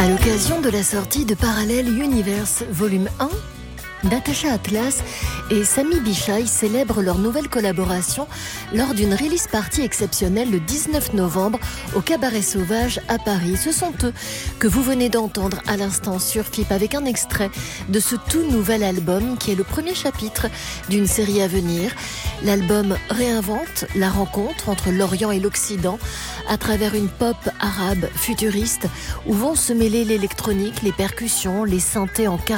À l'occasion de la sortie de Parallel Universe Volume 1, Natacha Atlas et Sami Bichai célèbrent leur nouvelle collaboration lors d'une release party exceptionnelle le 19 novembre au Cabaret Sauvage à Paris. Ce sont eux que vous venez d'entendre à l'instant sur FIP avec un extrait de ce tout nouvel album qui est le premier chapitre d'une série à venir. L'album réinvente la rencontre entre l'Orient et l'Occident à travers une pop arabe futuriste où vont se mêler l'électronique, les percussions, les synthés en